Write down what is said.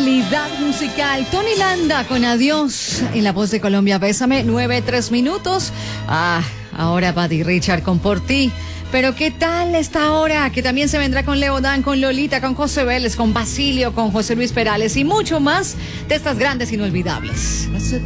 calidad musical. Tony Landa con Adiós en la voz de Colombia. Bésame, 9:03 minutos. Ahora Buddy Richard con Por Ti. Pero ¿qué tal esta hora? Que también se vendrá con Leo Dan, con Lolita, con José Vélez, con Basilio, con José Luis Perales y mucho más de estas grandes inolvidables.